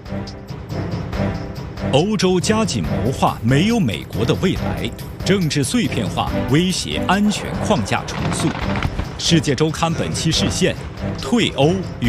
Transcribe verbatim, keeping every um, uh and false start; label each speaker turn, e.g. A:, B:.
A: 欧洲加紧谋划没有美国的未来，政治碎片化威胁安全框架重塑。世界周刊本期视线：退欧与